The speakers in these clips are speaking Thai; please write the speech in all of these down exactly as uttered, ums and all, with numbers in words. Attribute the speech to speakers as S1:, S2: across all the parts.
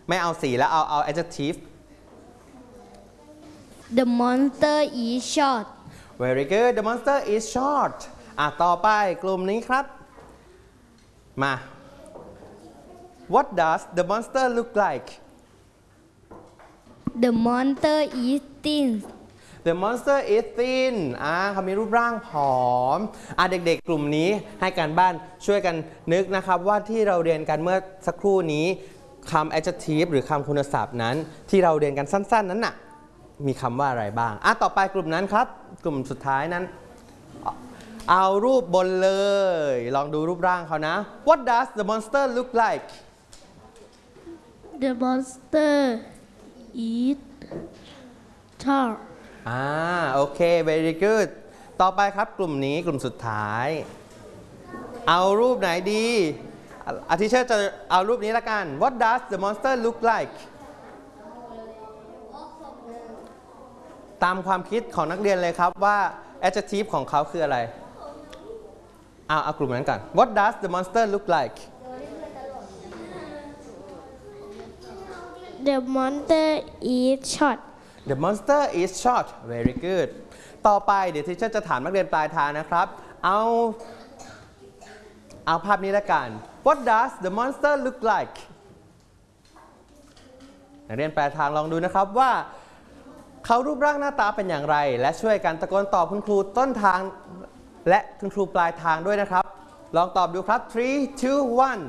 S1: ไม่เอาสีแล้วเอาเอา adjective
S2: The monster is short
S1: very good the monster is short อ่ะต่อไปกลุ่มนี้ครับมา What does the monster look like
S2: The monster is thin
S1: The monster is thin อ่าเขามีรูปร่างผอมอ่ะเด็กๆกลุ่มนี้ให้การบ้านช่วยกันนึกนะครับว่าที่เราเรียนกันเมื่อสักครู่นี้คำ adjective หรือคำคุณศัพท์นั้นที่เราเรียนกันสั้นๆนั้นน่ะมีคำว่าอะไรบ้างอ่ะต่อไปกลุ่มนั้นครับกลุ่มสุดท้ายนั้นเอารูปบนเลยลองดูรูปร่างเขานะ What does the monster look like
S2: The monster is tall
S1: อ่าโอเค very good ต่อไปครับกลุ่มนี้กลุ่มสุดท้ายเอารูปไหนดีอาทิเชอร์จะเอารูปนี้ละกัน What does the monster look like ตามความคิดของนักเรียนเลยครับว่า adjective ของเขาคืออะไรเอาเอากลุ่มนั้นก่อน What does the monster look like
S2: The monster is short
S1: The monster is short very good ต่อไปเดี๋ยวทีเชอร์จะถามนักเรียนปลายทางนะครับเอาเอาภาพนี้ละกัน What does the monster look like นักเรียนปลายทางลองดูนะครับว่าเขารูปร่างหน้าตาเป็นอย่างไรและช่วยกันตะโกนตอบคุณครูต้นทางและคุณครูปลายทางด้วยนะครับลองตอบดูครับ three two one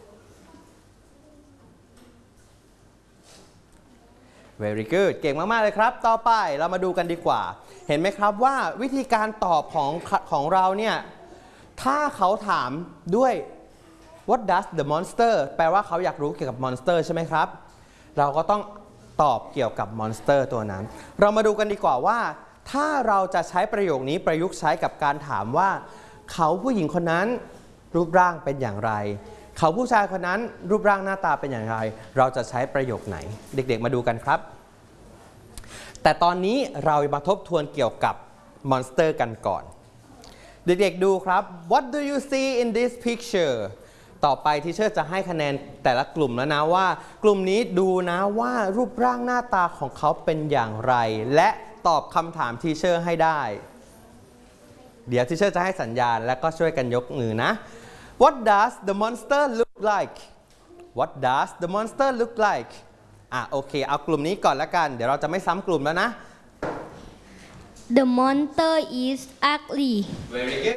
S1: very good เก่งมากๆเลยครับต่อไปเรามาดูกันดีกว่าเห็นไหมครับว่าวิธีการตอบของของเราเนี่ยถ้าเขาถามด้วย what does the monster แปลว่าเขาอยากรู้เกี่ยวกับ monster ใช่ไหมครับเราก็ต้องตอบเกี่ยวกับ monster ตัวนั้นเรามาดูกันดีกว่าว่าถ้าเราจะใช้ประโยคนี้ประยุกต์ใช้กับการถามว่าเขาผู้หญิงคนนั้นรูปร่างเป็นอย่างไรเขาผู้ชายคนนั้นรูปร่างหน้าตาเป็นอย่างไรเราจะใช้ประโยคไหนเด็กๆมาดูกันครับแต่ตอนนี้เรามาทบทวนเกี่ยวกับมอนสเตอร์กันก่อนเด็กๆดูครับ What do you see in this picture ต่อไปทีเชอร์จะให้คะแนนแต่ละกลุ่มแล้วนะว่ากลุ่มนี้ดูนะว่ารูปร่างหน้าตาของเขาเป็นอย่างไรและตอบคำถามทีเชอร์ให้ได้เดี๋ยวทีเชอร์จะให้สัญญาณและก็ช่วยกันยกมือนะWhat does the monster look like What does the monster look like อ่ะโอเคเอากลุ่มนี้ก่อนละกันเดี๋ยวเราจะไม่ซ้ำกลุ่มแล้วนะ
S2: The monster is ugly
S1: Very good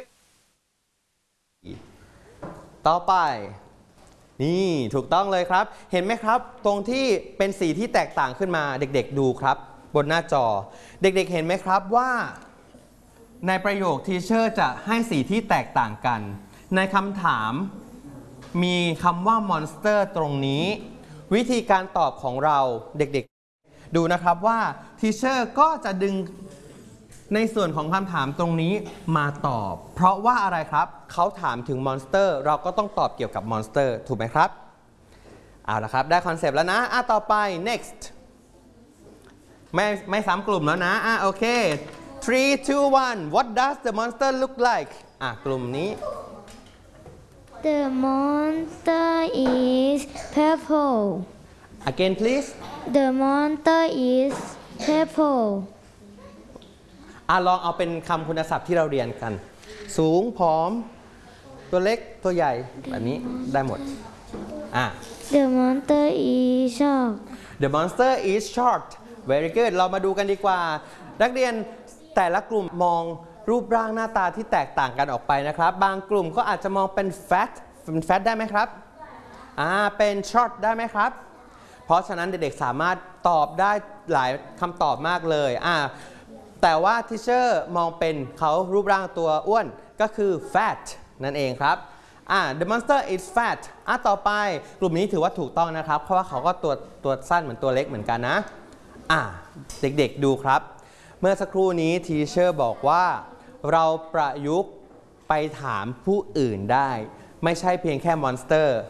S1: ต่อไปนี่ถูกต้องเลยครับเห็นไหมครับตรงที่เป็นสีที่แตกต่างขึ้นมาเด็กๆดูครับบนหน้าจอเด็กๆเห็นไหมครับว่าในประโยคทีเชอร์จะให้สีที่แตกต่างกันในคำถามมีคำว่า monster ตรงนี้วิธีการตอบของเราเด็กๆดูนะครับว่าทีเชอร์ก็จะดึงในส่วนของคำถามตรงนี้มาตอบเพราะว่าอะไรครับเขาถามถึง monster เราก็ต้องตอบเกี่ยวกับ monster ถูกไหมครับเอาละครับได้คอนเซปต์แล้วนะอ่ะต่อไป next ไม่ไม่ซ้ำกลุ่มแล้วนะอ่ะโอเค three two one What does the monster look like อ่ะกลุ่มนี้
S2: The monster is purple.
S1: Again, please.
S2: The monster is purple.
S1: อ่ะลองเอาเป็นคำคุณศัพท์ที่เราเรียนกันสูงผอมตัวเล็กตัวใหญ่แบบนี้ได้หมดอ่ะ
S2: The monster is short.
S1: The monster is short. Very good. เรามาดูกันดีกว่านักเรียนแต่ละกลุ่มมองรูปร่างหน้าตาที่แตกต่างกันออกไปนะครับบางกลุ่มก็อาจจะมองเป็น fat เป็น fat ได้ไหมครับอ่าเป็น short ได้ไหมครับเพราะฉะนั้นเด็กๆสามารถตอบได้หลายคำตอบมากเลยอ่าแต่ว่าทีเชอร์มองเป็นเขารูปร่างตัวอ้วนก็คือ fat นั่นเองครับอ่า the monster is fat อ่ะต่อไปกลุ่มนี้ถือว่าถูกต้องนะครับเพราะว่าเขาก็ตัวตัวสั้นเหมือนตัวเล็กเหมือนกันนะอ่าเด็กๆดูครับเมื่อสักครู่นี้ทีเชอร์บอกว่าเราประยุกต์ไปถามผู้อื่นได้ไม่ใช่เพียงแค่มอนสเตอร์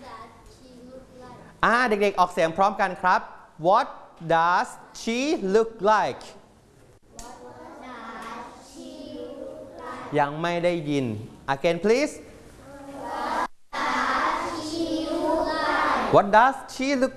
S1: อ่าเด็กๆออกเสียงพร้อมกันครับ What does she look like ยังไม่ได้ยิน Again please What does she look